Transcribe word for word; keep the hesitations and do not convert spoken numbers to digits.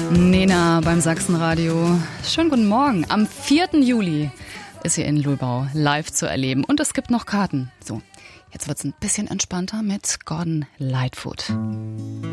Nena beim Sachsenradio. Schönen guten Morgen. Am vierten Juli ist hier in Lübau live zu erleben. Und es gibt noch Karten. So, jetzt wird's ein bisschen entspannter mit Gordon Lightfoot.